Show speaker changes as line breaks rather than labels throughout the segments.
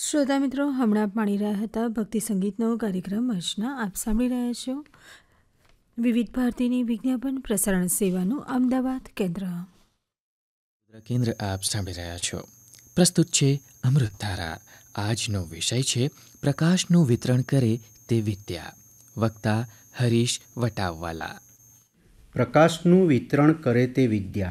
શ્રોતા મિત્રો, હમણાં આપ માણી રહ્યા હતા ભક્તિ સંગીતનો કાર્યક્રમ અર્ચના. આપ સાંભળી રહ્યા છો વિવિધ ભારતીની વિજ્ઞાપન પ્રસારણ સેવાનું અમદાવાદ કેન્દ્ર.
કેન્દ્ર આપ સાંભળી રહ્યા છો. પ્રસ્તુત છે અમૃતધારા. આજનો વિષય છે પ્રકાશનું વિતરણ કરે તે વિદ્યા. વક્તા હરીશ વટાવવાલા.
પ્રકાશનું વિતરણ કરે તે વિદ્યા.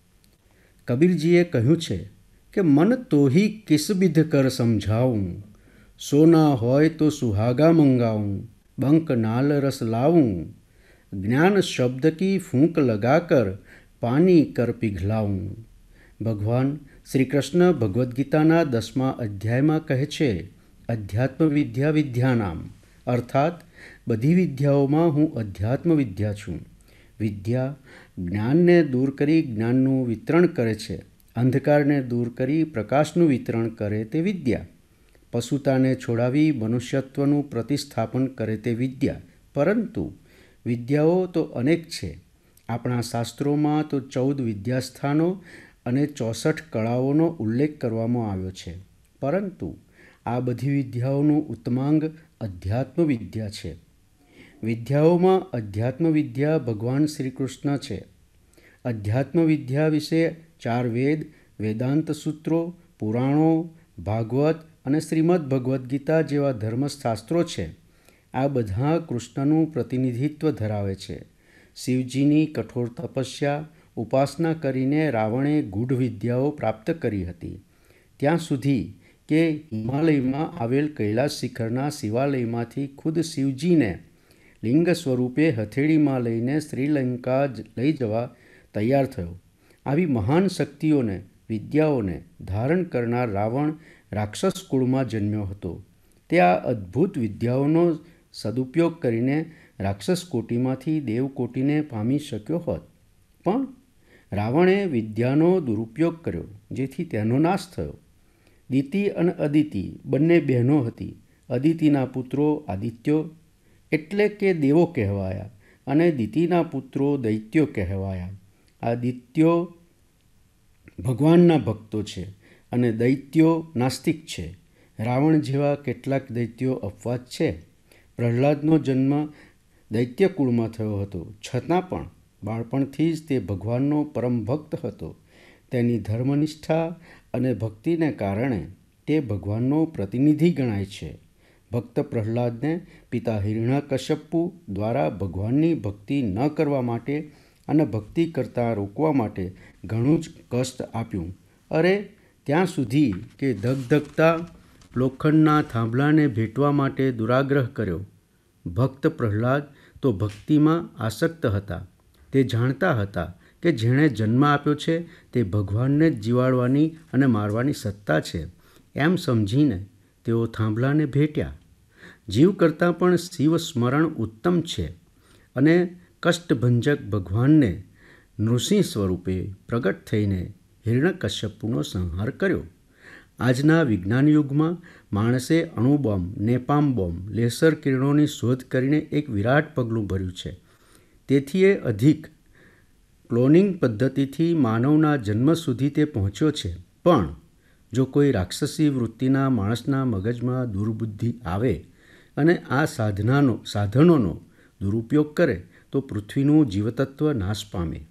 કબીરજીએ કહ્યું છે કે મન તોહી કિસબિધ કર સમજાવું, સોના હોય તો સુહાગા મંગાવું, બંક નાલ રસ લાવું, જ્ઞાન શબ્દ કી ફૂંક લગાકર પાની કર પિઘલાવું. ભગવાન શ્રી કૃષ્ણ ભગવદ્ ગીતાના 10મા અધ્યાયમાં કહે છે, અધ્યાત્મ વિદ્યા વિદ્યાનામ, અર્થાત બધી વિદ્યાઓમાં હું અધ્યાત્મ વિદ્યા છું. વિદ્યા જ્ઞાનને દૂર કરી જ્ઞાનનું વિતરણ કરે છે. અંધકારને દૂર કરી પ્રકાશનું વિતરણ કરે તે વિદ્યા. પશુતાને છોડાવી મનુષ્યત્વનું પ્રતિસ્થાપન કરે તે વિદ્યા. પરંતુ વિદ્યાઓ તો અનેક છે. આપણા શાસ્ત્રોમાં તો 14 વિદ્યાસ્થાનો અને 64 કળાઓનો ઉલ્લેખ કરવામાં આવ્યો છે. પરંતુ આ બધી વિદ્યાઓનું ઉત્તમાંગ અધ્યાત્મ વિદ્યા છે. વિદ્યાઓમાં અધ્યાત્મ વિદ્યા ભગવાન શ્રી કૃષ્ણ છે. અધ્યાત્મ વિદ્યા વિશે 4 વેદ, વેદાંત સૂત્રો, પુરાણો, ભાગવત અને શ્રીમદ ભગવદ્ ગીતા જેવા ધર્મશાસ્ત્રો છે. આ બધા કૃષ્ણનું પ્રતિનિધિત્વ ધરાવે છે. શિવજીની કઠોર તપસ્યા, ઉપાસના કરીને રાવણે ગૂઢ વિદ્યાઓ પ્રાપ્ત કરી હતી. ત્યાં સુધી કે હિમાલયમાં આવેલ કૈલાસ શિખરના શિવાલયમાંથી ખુદ શિવજીને લિંગ સ્વરૂપે હથેળીમાં લઈને શ્રીલંકા લઈ જવા તૈયાર થયો. આવી મહાન શક્તિઓને, વિદ્યાઓને ધારણ કરનાર રાવણ રાક્ષસ કુળમાં જન્મ્યો હતો. તે આ અદ્ભુત વિદ્યાઓનો સદુપયોગ કરીને રાક્ષસ કોટીમાંથી દેવકોટીને પામી શક્યો હોત. પણ રાવણે વિદ્યાનો દુરુપયોગ કર્યો, જેથી તેનો નાશ થયો. દિતિ અને અદિતિ બંને બહેનો હતી. અદિતિના પુત્રો આદિત્યો એટલે કે દેવો કહેવાયા અને દિતિના પુત્રો દૈત્યો કહેવાયા. આ દિત્યો ભગવાનના ભક્તો છે અને દૈત્યો નાસ્તિક છે. રાવણ જેવા કેટલાક દૈત્યો અપવાદ છે. પ્રહલાદનો જન્મ દૈત્ય કુળમાં થયો હતો, છતાં પણ બાળપણથી જ તે ભગવાનનો પરમ ભક્ત હતો. તેની ધર્મનિષ્ઠા અને ભક્તિને કારણે તે ભગવાનનો પ્રતિનિધિ ગણાય છે. ભક્ત પ્રહલાદને પિતા હિરણ્યકશ્યપુ દ્વારા ભગવાનની ભક્તિ ન કરવા માટે અને ભક્તિ કરતાં રોકવા માટે ઘણું જ કષ્ટ આપ્યું. અરે ત્યાં સુધી કે ધગધગતા લોખંડના થાંભલાને ભેટવા માટે દુરાગ્રહ કર્યો. ભક્ત પ્રહલાદ તો ભક્તિમાં આસક્ત હતા. તે જાણતા હતા કે જેણે જન્મ આપ્યો છે તે ભગવાનને જ જીવાડવાની અને મારવાની સત્તા છે. એમ સમજીને તેઓ થાંભલાને ભેટ્યા. જીવ કરતાં પણ શિવ સ્મરણ ઉત્તમ છે અને કષ્ટભંજક ભગવાનને નૃસિંહ સ્વરૂપે પ્રગટ થઈને હિરણ્યકશ્યપુનો સંહાર કર્યો. આજના વિજ્ઞાન યુગમાં માણસે અણુબોમ્બ, નેપામ બોમ્બ, લેસર કિરણોની શોધ કરીને એક વિરાટ પગલું ભર્યું છે. તેથી એ અધિક ક્લોનિંગ પદ્ધતિથી માનવના જન્મ સુધી તે પહોંચ્યો છે. પણ જો કોઈ રાક્ષસી વૃત્તિના માણસના મગજમાં દુર્બુદ્ધિ આવે અને આ સાધનોનો દુરુપયોગ કરે તો પૃથ્વીનું જીવતત્વ નાશ પામે.